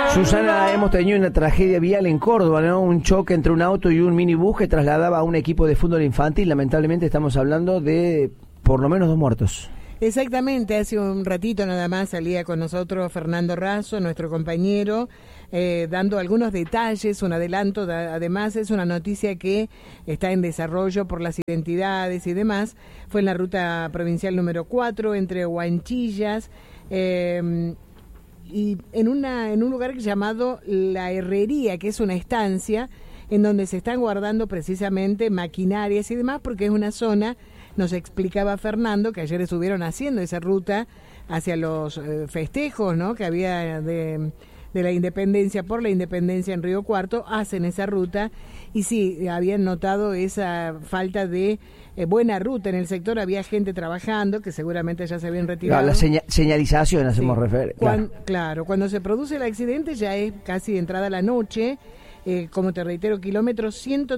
Susana, hemos tenido una tragedia vial en Córdoba, ¿no? Un choque entre un auto y un minibús que trasladaba a un equipo de fútbol infantil. Lamentablemente estamos hablando de por lo menos 2 muertos. Exactamente, hace un ratito nada más salía con nosotros Fernando Razo, nuestro compañero, dando algunos detalles, un adelanto. Además es una noticia que está en desarrollo por las identidades y demás. Fue en la ruta provincial número 4 entre Huanchillas y en un lugar llamado La Herrería, que es una estancia en donde se están guardando precisamente maquinarias y demás, porque es una zona, nos explicaba Fernando, que ayer estuvieron haciendo esa ruta hacia los festejos, ¿no?, que había de la independencia, por la independencia en Río Cuarto, hacen esa ruta, y sí, habían notado esa falta de buena ruta en el sector. Había gente trabajando que seguramente ya se habían retirado. La señalización hacemos referencia. Claro, cuando se produce el accidente ya es casi entrada la noche, como te reitero, kilómetro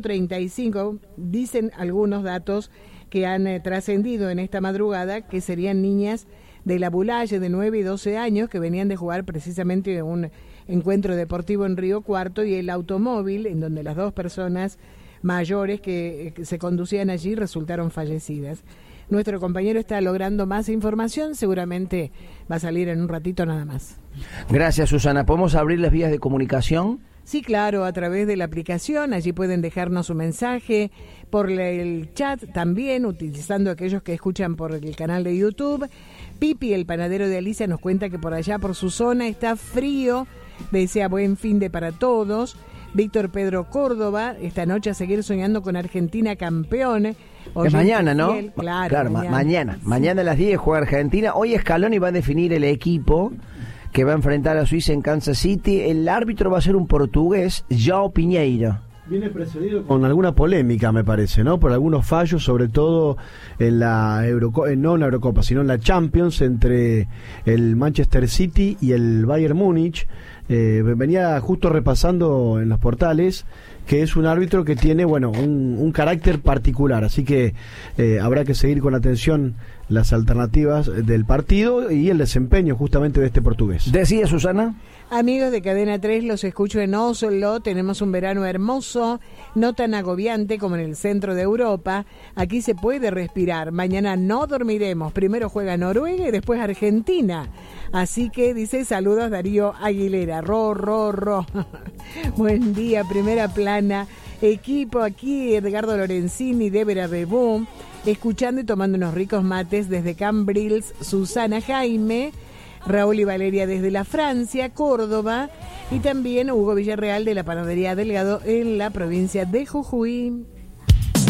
135, dicen algunos datos que han trascendido en esta madrugada, que serían niñas de la Bulaye de 9 y 12 años que venían de jugar precisamente un encuentro deportivo en Río Cuarto, y el automóvil en donde las 2 personas mayores que se conducían allí resultaron fallecidas. Nuestro compañero está logrando más información, seguramente va a salir en un ratito nada más. Gracias, Susana. ¿Podemos abrir las vías de comunicación? Sí, claro, a través de la aplicación, allí pueden dejarnos su mensaje, por el chat también, utilizando aquellos que escuchan por el canal de YouTube. Pipi, el panadero de Alicia, nos cuenta que por allá, por su zona, está frío, desea buen fin de para todos. Víctor Pedro Córdoba, esta noche a seguir soñando con Argentina campeón. Es mañana, ¿no? Claro, mañana. Mañana a las 10 juega Argentina. Hoy Scaloni va a definir el equipo que va a enfrentar a Suiza en Kansas City. El árbitro va a ser un portugués, João Pinheiro. Viene precedido con alguna polémica, me parece, ¿no? Por algunos fallos, sobre todo en la no en la Eurocopa, sino en la Champions, entre el Manchester City y el Bayern Múnich. Venía justo repasando en los portales que es un árbitro que tiene, bueno, un carácter particular, así que habrá que seguir con atención las alternativas del partido y el desempeño justamente de este portugués. Decía Susana. Amigos de Cadena 3, los escucho en Oslo, tenemos un verano hermoso, no tan agobiante como en el centro de Europa, aquí se puede respirar, mañana no dormiremos, primero juega Noruega y después Argentina, así que dice saludos Darío Aguilera, ro. Buen día, primera plana, equipo aquí, Edgardo Lorenzini, Débora Bebú, escuchando y tomando unos ricos mates desde Cambrils, Susana Jaime, Raúl y Valeria desde la Francia, Córdoba, y también Hugo Villarreal de la Panadería Delgado en la provincia de Jujuy.